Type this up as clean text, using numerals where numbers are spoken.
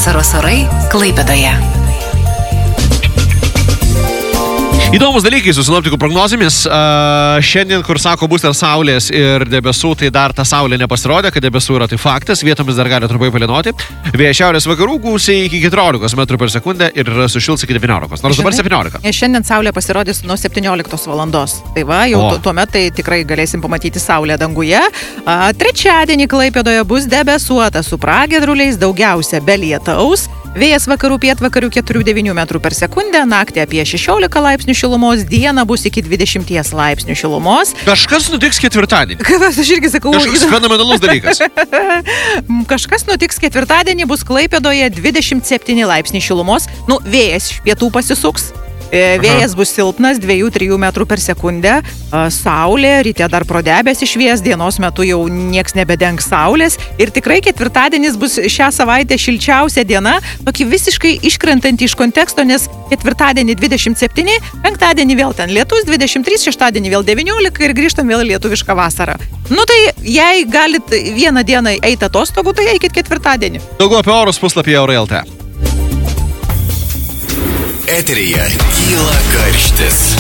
Vasaros orai Klaipėdoje. Įdomus dalykai su sinoptikų prognozėmis. Šiandien, kur sako, bus ir saulės ir debesų, tai dar ta saulė nepasirodė, kad debesų yra tai faktas. Vietomis dar gali trumpai palynoti. Vėjas šiaurės vakarų gūsiai iki 14 metrų per sekundę ir sušils iki 19. Nors dabar 17. Šiandien saulė pasirodys nuo 17 valandos. Tai va, jau tuomet tai tikrai galėsim pamatyti saulę danguje. Trečiadienį Klaipėdoje bus debesuota su pragiedruliais, daugiausia be lietaus. Vėjas vakarų pietvakarių 4-9 metrų per sekundę, naktį apie 16 laipsnių šilumos, dieną bus iki 20 laipsnių šilumos. Kažkas nutiks ketvirtadienį. Aš irgi sakau. Kažkas fenomenalus dalykas. Kažkas nutiks ketvirtadienį, bus Klaipėdoje 27 laipsnių šilumos. Vėjas iš pietų pasisuks. Vėjas bus silpnas 2-3 metrų per sekundę. Saulė, ryte dar pro debesį švies, dienos metu jau nieks nebedengs saulės. Ir tikrai ketvirtadienis bus šią savaitę šilčiausia diena, tokį visiškai iškrentanti iš konteksto, nes ketvirtadienį 27, penktadienį vėl ten lietus 23, šeštadienį vėl 19 ir grįžtam vėl lietuvišką vasarą. Tai jei galit vieną dieną eiti atostogų, tai eikit ketvirtadienį. Daugiau apie orus puslapyje Eurai.lt. Eteryje kyla karštis.